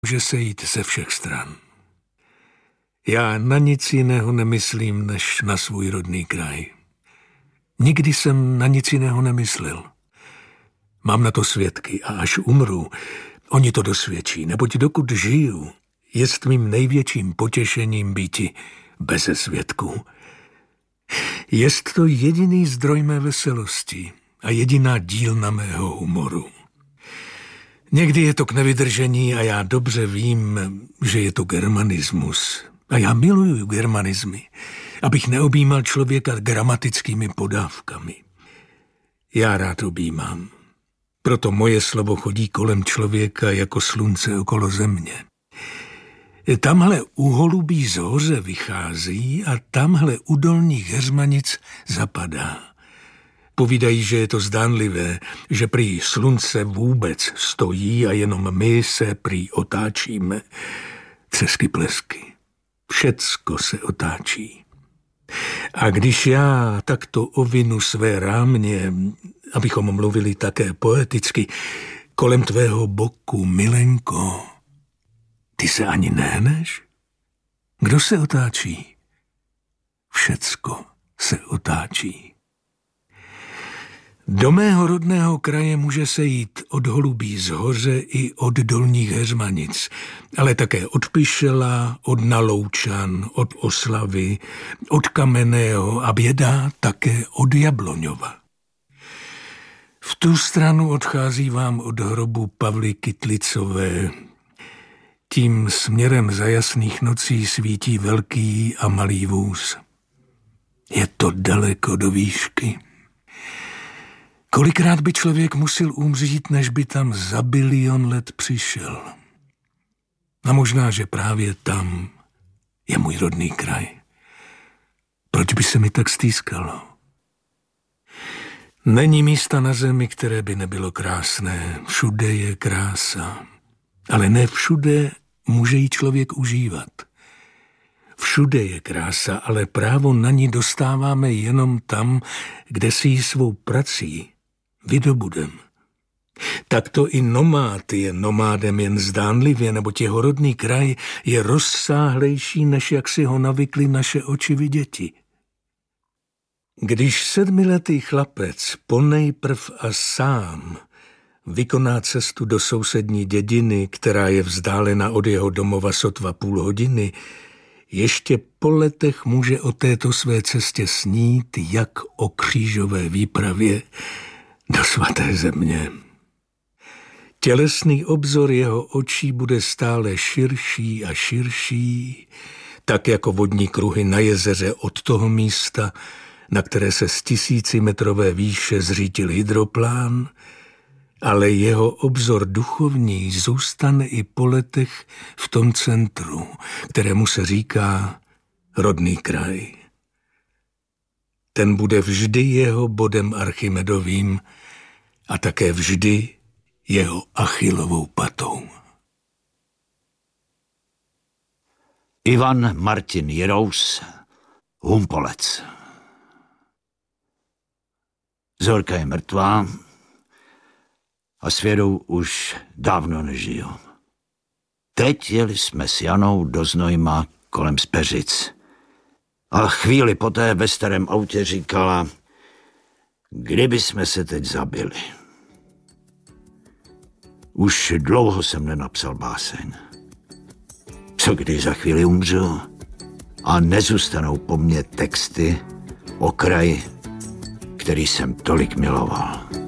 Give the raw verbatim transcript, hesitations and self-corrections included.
může sejít ze všech stran. Já na nic jiného nemyslím, než na svůj rodný kraj. Nikdy jsem na nic jiného nemyslel. Mám na to svědky a až umru, oni to dosvědčí, neboť dokud žiju, jest mým největším potěšením býti beze svědků. Jest to jediný zdroj mé veselosti a jediná dílna mého humoru. Někdy je to k nevydržení a já dobře vím, že je to germanismus. A já miluju germanizmy, abych neobjímal člověka gramatickými podávkami. Já rád objímám. Proto moje slovo chodí kolem člověka jako slunce okolo země. Tamhle u Holubí z hoře vychází a tamhle u Dolních Heřmanic zapadá. Povídají, že je to zdánlivé, že prý slunce vůbec stojí a jenom my se prý otáčíme. Třesky plesky. Všecko se otáčí. A když já takto ovinu své rámě, abychom mluvili také poeticky, kolem tvého boku, milenko, ty se ani nehneš? Kdo se otáčí? Všecko se otáčí. Do mého rodného kraje může se jít od Holubí z hoře i od Dolních Heřmanic, ale také od Pišela, od Naloučan, od Oslavy, od Kamenného a běda také od Jabloňova. V tu stranu odchází vám od hrobu Pavly Kytlicové. Tím směrem za jasných nocí svítí velký a malý vůz. Je to daleko do výšky. Kolikrát by člověk musel umřít, než by tam za bilion let přišel. A možná, že právě tam je můj rodný kraj. Proč by se mi tak stýskalo? Není místa na zemi, které by nebylo krásné. Všude je krása. Ale ne všude může ji člověk užívat. Všude je krása, ale právo na ní dostáváme jenom tam, kde si ji svou prací vydobudem. Takto i nomád je nomádem jen zdánlivě, neboť jeho rodný kraj je rozsáhlejší, než jak si ho navykly naše oči viděti. Když sedmiletý chlapec ponejprv a sám vykoná cestu do sousední dědiny, která je vzdálena od jeho domova sotva půl hodiny, ještě po letech může o této své cestě snít, jak o křížové výpravě do svaté země. Tělesný obzor jeho očí bude stále širší a širší, tak jako vodní kruhy na jezeře od toho místa, na které se z tisícimetrové výše zřítil hydroplán, ale jeho obzor duchovní zůstane i po letech v tom centru, kterému se říká rodný kraj. Ten bude vždy jeho bodem Archimedovým a také vždy jeho Achillovou patou. Ivan Martin Jirous, Humpolec. Zorka je mrtvá a s Věrou už dávno nežiju. Teď jeli jsme s Janou do Znojma kolem Speřic. A chvíli poté ve starém autě říkala, kdyby jsme se teď zabili. Už dlouho jsem nenapsal báseň. Co když za chvíli umřu a nezůstanou po mně texty o kraji, který jsem tolik miloval.